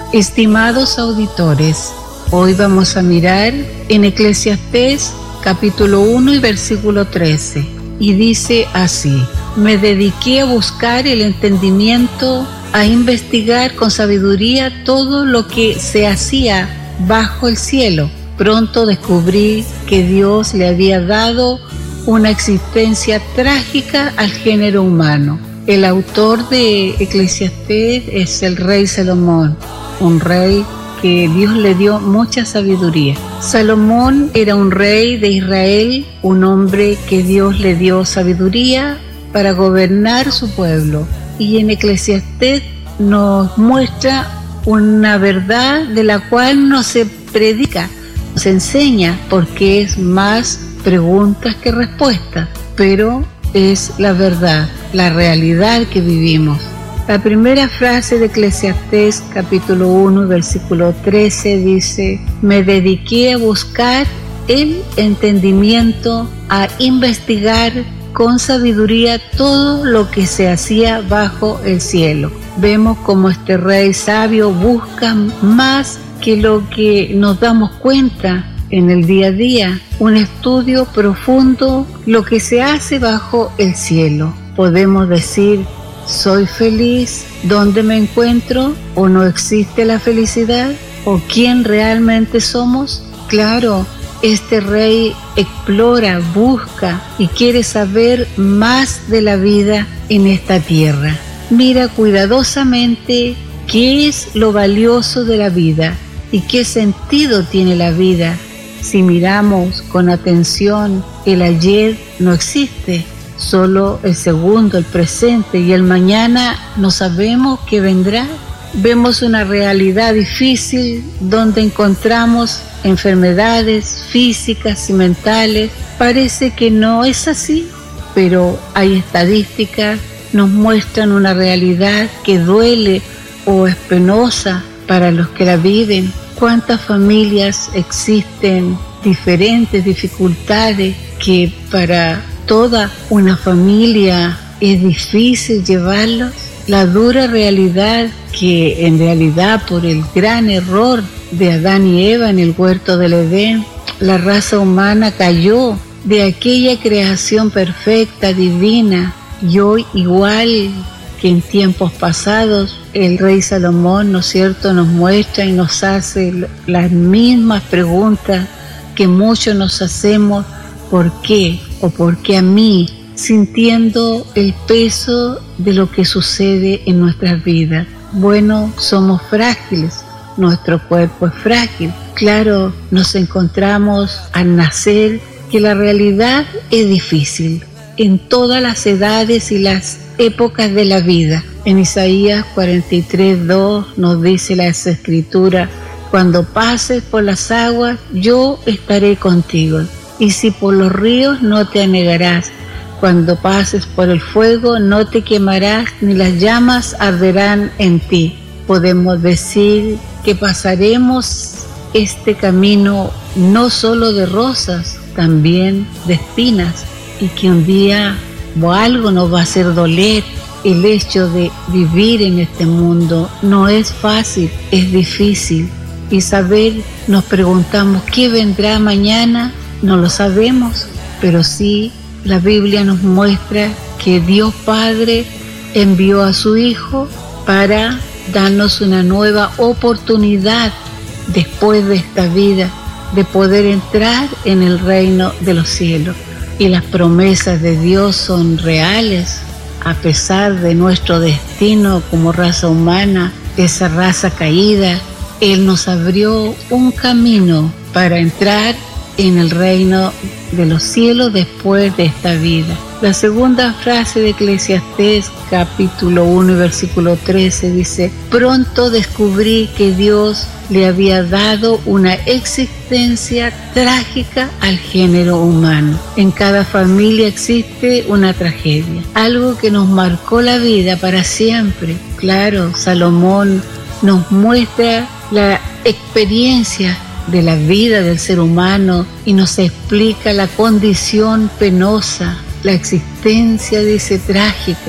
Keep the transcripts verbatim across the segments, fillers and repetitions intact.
Estimados auditores, hoy vamos a mirar en Eclesiastés capítulo uno y versículo trece, y dice así: me dediqué a buscar el entendimiento, a investigar con sabiduría todo lo que se hacía bajo el cielo. Pronto descubrí que Dios le había dado una existencia trágica al género humano. El autor de Eclesiastés es el rey Salomón, un rey que Dios le dio mucha sabiduría. Salomón era un rey de Israel, un hombre que Dios le dio sabiduría para gobernar su pueblo. Y en Eclesiastés nos muestra una verdad de la cual no se predica, se enseña, porque es más preguntas que respuestas, pero es la verdad, la realidad que vivimos. La primera frase de Eclesiastés capítulo uno versículo trece dice: me dediqué a buscar el entendimiento, a investigar con sabiduría todo lo que se hacía bajo el cielo. Vemos como este rey sabio busca más que lo que nos damos cuenta en el día a día, un estudio profundo lo que se hace bajo el cielo. Podemos decir: ¿soy feliz? ¿Dónde me encuentro? ¿O no existe la felicidad? ¿O quién realmente somos? Claro, este rey explora, busca y quiere saber más de la vida en esta tierra. Mira cuidadosamente qué es lo valioso de la vida y qué sentido tiene la vida. Si miramos con atención, el ayer no existe, solo el segundo, el presente, y el mañana no sabemos qué vendrá. Vemos una realidad difícil donde encontramos enfermedades físicas y mentales. Parece que no es así, pero hay estadísticas que nos muestran una realidad que duele o es penosa para los que la viven. ¿Cuántas familias existen? Diferentes dificultades que para toda una familia es difícil llevarlos. La dura realidad que en realidad por el gran error de Adán y Eva en el huerto del Edén, la raza humana cayó de aquella creación perfecta, divina, y hoy igual que en tiempos pasados, el rey Salomón, ¿no es cierto?, nos muestra y nos hace las mismas preguntas que muchos nos hacemos: ¿por qué? ¿O por qué a mí? Sintiendo el peso de lo que sucede en nuestras vidas. Bueno, somos frágiles, nuestro cuerpo es frágil. Claro, nos encontramos al nacer que la realidad es difícil en todas las edades y las épocas de la vida. En Isaías cuarenta y tres, dos nos dice la Escritura: cuando pases por las aguas, yo estaré contigo, y si por los ríos, no te anegarás. Cuando pases por el fuego, no te quemarás, ni las llamas arderán en ti. Podemos decir que pasaremos este camino no solo de rosas, también de espinas, y que un día o algo nos va a hacer doler. El hecho de vivir en este mundo no es fácil, es difícil. Y saber, nos preguntamos, ¿qué vendrá mañana? No lo sabemos, pero sí la Biblia nos muestra que Dios Padre envió a su Hijo para darnos una nueva oportunidad después de esta vida, de poder entrar en el reino de los cielos. Y las promesas de Dios son reales, a pesar de nuestro destino como raza humana, esa raza caída. Él nos abrió un camino para entrar en el reino de los cielos después de esta vida. La segunda frase de Eclesiastés capítulo uno y versículo trece dice: pronto descubrí que Dios le había dado una existencia trágica al género humano. En cada familia existe una tragedia, algo que nos marcó la vida para siempre. Claro, Salomón nos muestra la experiencia de la vida del ser humano y nos explica la condición penosa, la existencia, dice, trágica.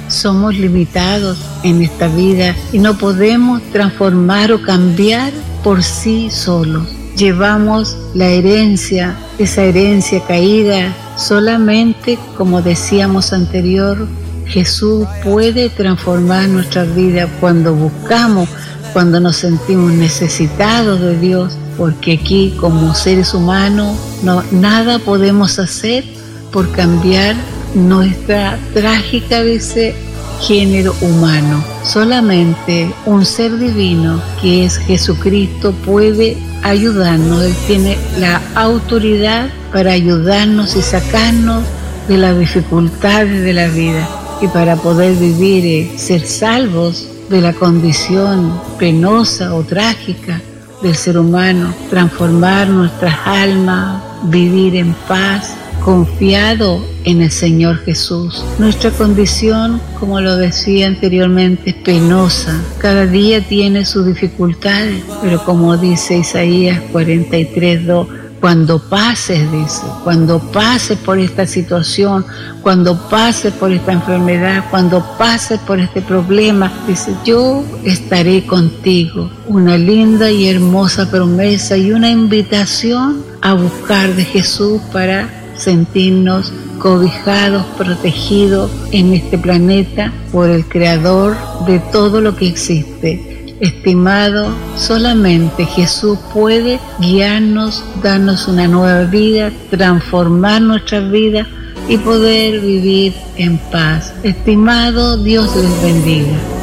somos limitados en esta vida y no podemos transformar o cambiar por sí solos. Llevamos la herencia, esa herencia caída. Solamente, como decíamos anterior, Jesús puede transformar nuestra vida cuando buscamos, cuando nos sentimos necesitados de Dios, porque aquí como seres humanos no, nada podemos hacer por cambiar nuestra trágica, dice, género humano. Solamente un ser divino, que es Jesucristo, puede ayudarnos. Él tiene la autoridad para ayudarnos y sacarnos de las dificultades de la vida, y para poder vivir, eh, ser salvos de la condición penosa o trágica del ser humano, transformar nuestras almas, vivir en paz, confiado en el Señor Jesús. Nuestra condición, como lo decía anteriormente, es penosa. Cada día tiene sus dificultades, pero como dice Isaías cuarenta y tres, dos, cuando pases, dice, cuando pases por esta situación, cuando pases por esta enfermedad, cuando pases por este problema, dice, yo estaré contigo. Una linda y hermosa promesa y una invitación a buscar de Jesús para sentirnos cobijados, protegidos en este planeta por el Creador de todo lo que existe. Estimado, solamente Jesús puede guiarnos, darnos una nueva vida, transformar nuestra vida y poder vivir en paz. Estimado, Dios les bendiga.